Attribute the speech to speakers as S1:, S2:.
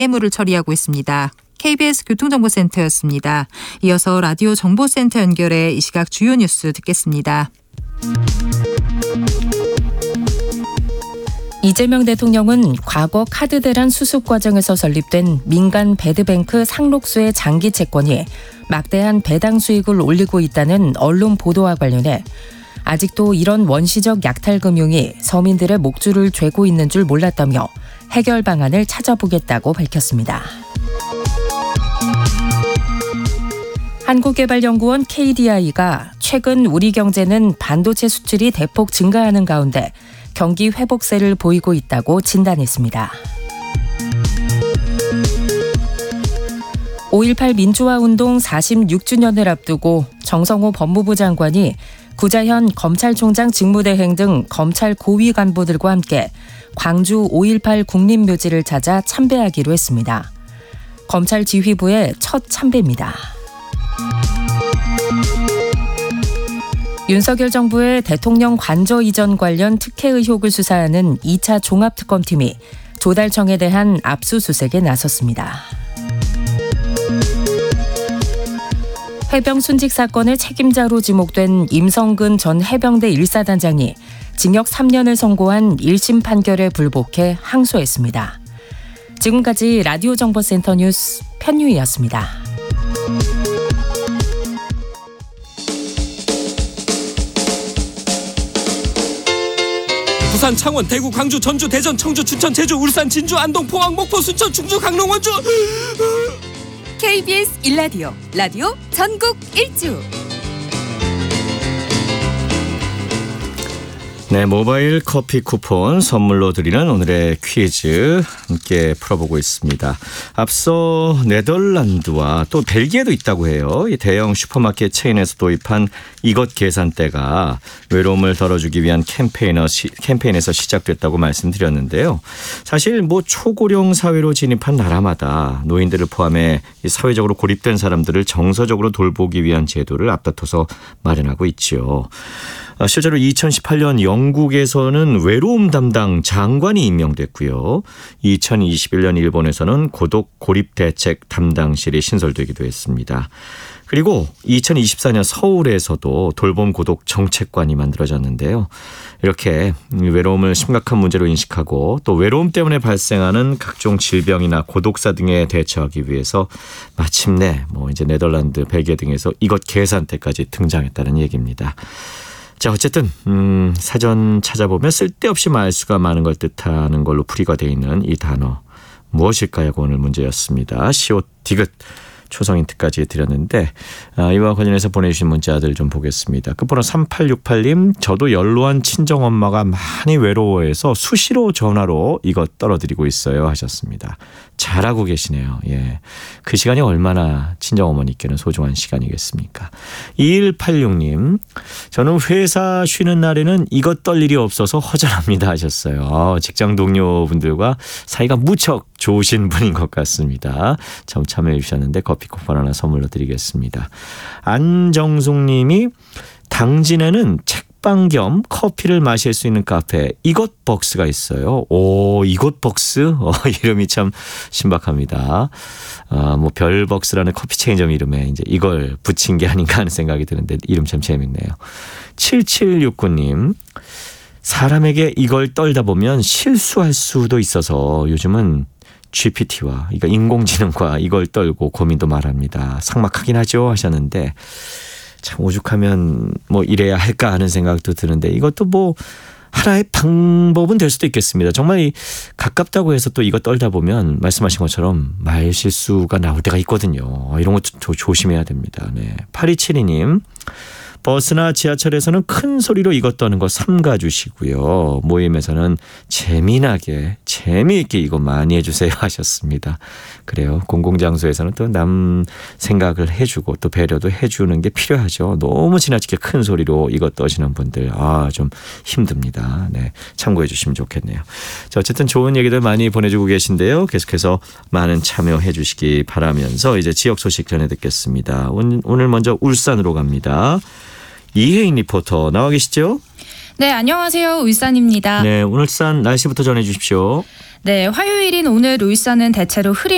S1: 해무를 처리하고 있습니다. KBS 교통정보센터였습니다. 이어서 라디오 정보센터 연결해 이 시각 주요 뉴스 듣겠습니다.
S2: 이재명 대통령은 과거 카드 대란 수습 과정에서 설립된 민간 배드뱅크 상록수의 장기 채권이 막대한 배당 수익을 올리고 있다는 언론 보도와 관련해 아직도 이런 원시적 약탈 금융이 서민들의 목줄을 죄고 있는 줄 몰랐다며 해결 방안을 찾아보겠다고 밝혔습니다. 한국개발연구원 KDI가 최근 우리 경제는 반도체 수출이 대폭 증가하는 가운데 경기 회복세를 보이고 있다고 진단했습니다. 5.18 민주화운동 46주년을 앞두고 정성호 법무부 장관이 구자현 검찰총장 직무대행 등 검찰 고위 간부들과 함께 광주 5.18 국립묘지를 찾아 참배하기로 했습니다. 검찰 지휘부의 첫 참배입니다. 윤석열 정부의 대통령 관저 이전 관련 특혜 의혹을 수사하는 2차 종합특검팀이 조달청에 대한 압수수색에 나섰습니다. 해병 순직 사건의 책임자로 지목된 임성근 전 해병대 1사단장이 징역 3년을 선고한 1심 판결에 불복해 항소했습니다. 지금까지 라디오 정보센터 뉴스 편유희였습니다.
S3: 부산, 창원, 대구, 광주, 전주, 대전, 청주, 춘천, 제주, 울산, 진주, 안동, 포항, 목포, 순천, 충주, 강릉, 원주.
S4: KBS 1라디오 라디오 전국 일주.
S5: 네, 모바일 커피 쿠폰 선물로 드리는 오늘의 퀴즈 함께 풀어보고 있습니다. 앞서 네덜란드와 또 벨기에도 있다고 해요. 이 대형 슈퍼마켓 체인에서 도입한 이것 계산대가 외로움을 덜어주기 위한 캠페인에서 시작됐다고 말씀드렸는데요. 사실 초고령 사회로 진입한 나라마다 노인들을 포함해 사회적으로 고립된 사람들을 정서적으로 돌보기 위한 제도를 앞다퉈서 마련하고 있지요. 실제로 2018년 영국에서는 외로움 담당 장관이 임명됐고요. 2021년 일본에서는 고독 고립 대책 담당실이 신설되기도 했습니다. 그리고 2024년 서울에서도 돌봄 고독 정책관이 만들어졌는데요. 이렇게 외로움을 심각한 문제로 인식하고 또 외로움 때문에 발생하는 각종 질병이나 고독사 등에 대처하기 위해서 마침내 이제 네덜란드, 벨기에 등에서 이것 계산대까지 등장했다는 얘기입니다. 자, 어쨌든 사전 찾아보면 쓸데없이 말수가 많은 걸 뜻하는 걸로 풀이가 되어 있는 이 단어 무엇일까요? 오늘 문제였습니다. 시옷 디귿 초성인트까지 드렸는데 이와 관련해서 보내주신 문자들 좀 보겠습니다. 끝번호 3868님, 저도 연로한 친정엄마가 많이 외로워해서 수시로 전화로 이것 떨어드리고 있어요 하셨습니다. 잘하고 계시네요. 예, 그 시간이 얼마나 친정어머니께는 소중한 시간이겠습니까? 2186님, 저는 회사 쉬는 날에는 이것 떨 일이 없어서 허전합니다 하셨어요. 직장 동료분들과 사이가 무척 좋으신 분인 것 같습니다. 참 참여해 주셨는데 커피 쿠폰 하나 선물로 드리겠습니다. 안정숙님이 당진에는 책방 겸 커피를 마실 수 있는 카페 이것벅스가 있어요. 오, 이것벅스? 이름이 참 신박합니다. 별벅스라는 커피 체인점 이름에 이제 이걸 붙인 게 아닌가 하는 생각이 드는데 이름 참 재밌네요. 7769님, 사람에게 이걸 떨다 보면 실수할 수도 있어서 요즘은 GPT와 그러니까 인공지능과 이걸 떨고 고민도 말합니다. 삭막하긴 하죠 하셨는데 참 오죽하면 이래야 할까 하는 생각도 드는데 이것도 하나의 방법은 될 수도 있겠습니다. 정말 가깝다고 해서 또 이거 떨다 보면 말씀하신 것처럼 말 실수가 나올 때가 있거든요. 이런 것도 조심해야 됩니다. 네. 8272님, 버스나 지하철에서는 큰 소리로 이것 떠는 거 삼가주시고요. 모임에서는 재미있게 이거 많이 해주세요 하셨습니다. 그래요. 공공장소에서는 또 남 생각을 해주고 또 배려도 해주는 게 필요하죠. 너무 지나치게 큰 소리로 이것 떠시는 분들 좀 힘듭니다. 네, 참고해 주시면 좋겠네요. 자, 어쨌든 좋은 얘기들 많이 보내주고 계신데요. 계속해서 많은 참여해 주시기 바라면서 이제 지역 소식 전해 듣겠습니다. 오늘 먼저 울산으로 갑니다. 이혜인 리포터 나와 계시죠?
S6: 네, 안녕하세요. 울산입니다.
S5: 네, 오늘 울산 날씨부터 전해 주십시오.
S6: 네, 화요일인 오늘 울산은 대체로 흐린